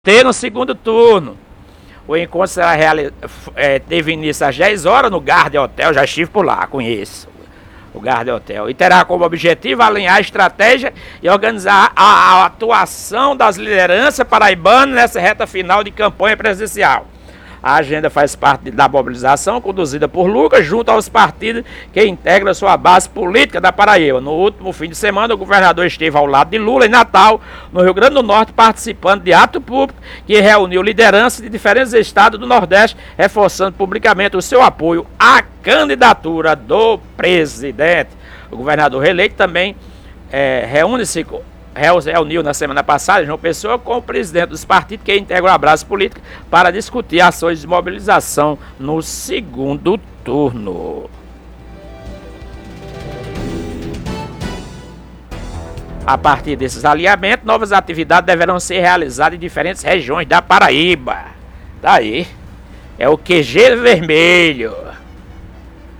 ter no segundo turno. O encontro teve início às 10 horas no Garden Hotel, já estive por lá, conheço o Garden Hotel. E terá como objetivo alinhar a estratégia e organizar a atuação das lideranças paraibanas nessa reta final de campanha presidencial. A agenda faz parte da mobilização conduzida por Lucas junto aos partidos que integram sua base política da Paraíba. No último fim de semana, o governador esteve ao lado de Lula em Natal, no Rio Grande do Norte, participando de ato público que reuniu lideranças de diferentes estados do Nordeste, reforçando publicamente o seu apoio à candidatura do presidente. O governador reeleito também reuniu na semana passada, João Pessoa, com o presidente dos partidos que integram a base política para discutir ações de mobilização no segundo turno. A partir desses alinhamentos, novas atividades deverão ser realizadas em diferentes regiões da Paraíba. Daí é o QG vermelho.